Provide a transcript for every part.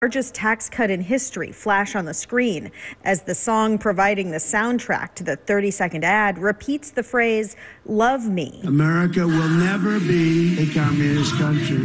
Largest tax cut in history flash on the screen as the song providing the soundtrack to the 30-second ad repeats the phrase, "Love me." America will never be a communist country.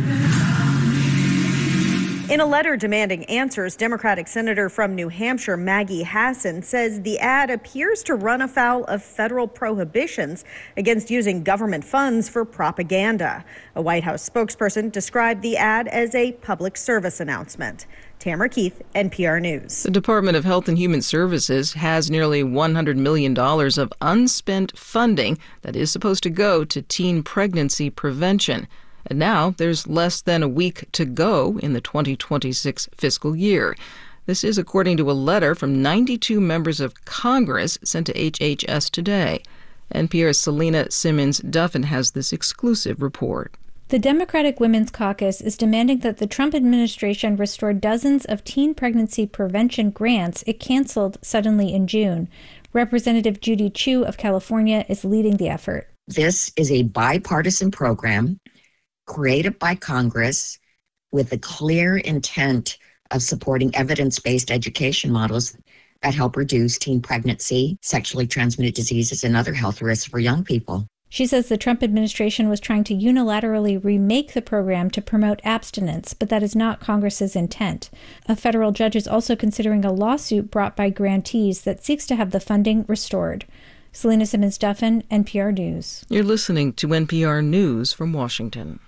In a letter demanding answers, Democratic Senator from New Hampshire, Maggie Hassan, says the ad appears to run afoul of federal prohibitions against using government funds for propaganda. A White House spokesperson described the ad as a public service announcement. Tamara Keith, NPR News. The Department of Health and Human Services has nearly $100 million of unspent funding that is supposed to go to teen pregnancy prevention. And now there's less than a week to go in the 2026 fiscal year. This is according to a letter from 92 members of Congress sent to HHS today. NPR's Selena Simmons-Duffin has this exclusive report. The Democratic Women's Caucus is demanding that the Trump administration restore dozens of teen pregnancy prevention grants it canceled suddenly in June. Representative Judy Chu of California is leading the effort. This is a bipartisan program created by Congress with the clear intent of supporting evidence-based education models that help reduce teen pregnancy, sexually transmitted diseases, and other health risks for young people. She says the Trump administration was trying to unilaterally remake the program to promote abstinence, but that is not Congress's intent. A federal judge is also considering a lawsuit brought by grantees that seeks to have the funding restored. Selena Simmons-Duffin, NPR News. You're listening to NPR News from Washington.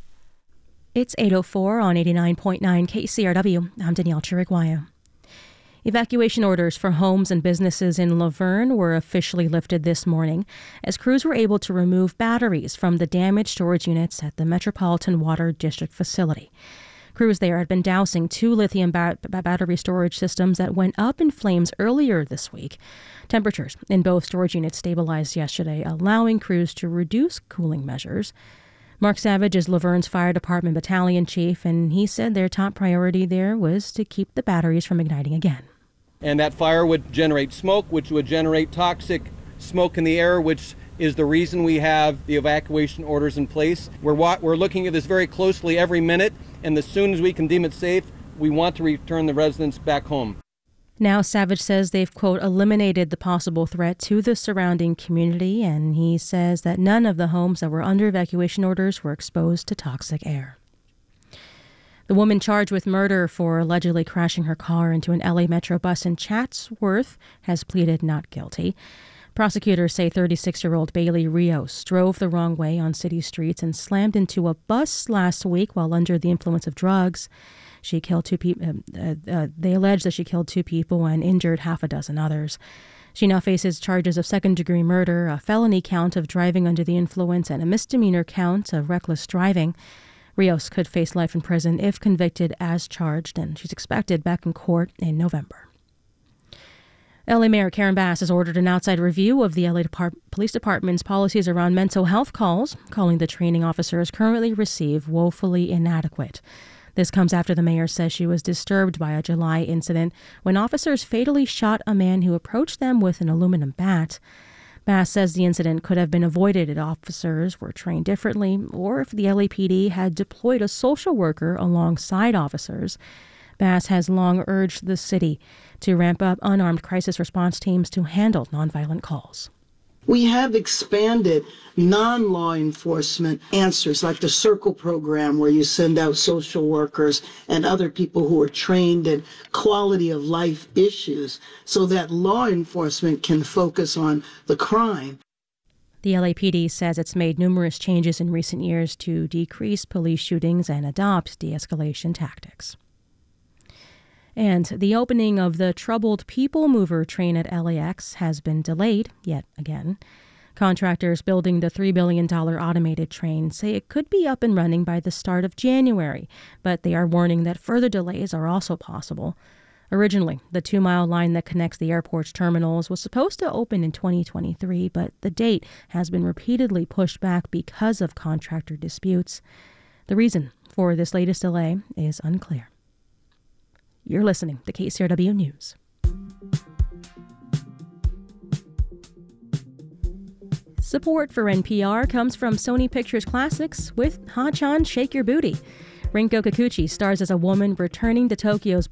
It's 8:04 on 89.9 KCRW. I'm Danielle Chiriguaya. Evacuation orders for homes and businesses in Laverne were officially lifted this morning as crews were able to remove batteries from the damaged storage units at the Metropolitan Water District facility. Crews there had been dousing two lithium battery storage systems that went up in flames earlier this week. Temperatures in both storage units stabilized yesterday, allowing crews to reduce cooling measures. Mark Savage is Laverne's fire department battalion chief, and he said their top priority there was to keep the batteries from igniting again. And that fire would generate smoke, which would generate toxic smoke in the air, which is the reason we have the evacuation orders in place. We're looking at this very closely every minute, and as soon as we can deem it safe, we want to return the residents back home. Now, Savage says they've, quote, eliminated the possible threat to the surrounding community, and he says that none of the homes that were under evacuation orders were exposed to toxic air. The woman charged with murder for allegedly crashing her car into an LA Metro bus in Chatsworth has pleaded not guilty. Prosecutors say 36-year-old Bailey Rios drove the wrong way on city streets and slammed into a bus last week while under the influence of drugs. She killed two people. They allege that she killed two people and injured half a dozen others. She now faces charges of second-degree murder, a felony count of driving under the influence, and a misdemeanor count of reckless driving. Rios could face life in prison if convicted as charged, and she's expected back in court in November. LA Mayor Karen Bass has ordered an outside review of the LA Police Department's policies around mental health calls, calling the training officers currently receive woefully inadequate. This comes after the mayor says she was disturbed by a July incident when officers fatally shot a man who approached them with an aluminum bat. Bass says the incident could have been avoided if officers were trained differently or if the LAPD had deployed a social worker alongside officers. Bass has long urged the city to ramp up unarmed crisis response teams to handle nonviolent calls. We have expanded non-law enforcement answers like the Circle program, where you send out social workers and other people who are trained in quality of life issues so that law enforcement can focus on the crime. The LAPD says it's made numerous changes in recent years to decrease police shootings and adopt de-escalation tactics. And the opening of the troubled People Mover train at LAX has been delayed yet again. Contractors building the $3 billion automated train say it could be up and running by the start of January, but they are warning that further delays are also possible. Originally, the 2-mile line that connects the airport's terminals was supposed to open in 2023, but the date has been repeatedly pushed back because of contractor disputes. The reason for this latest delay is unclear. You're listening to KCRW News. Support for NPR comes from Sony Pictures Classics with Ha-Chan Shake Your Booty. Rinko Kikuchi stars as a woman returning to Tokyo's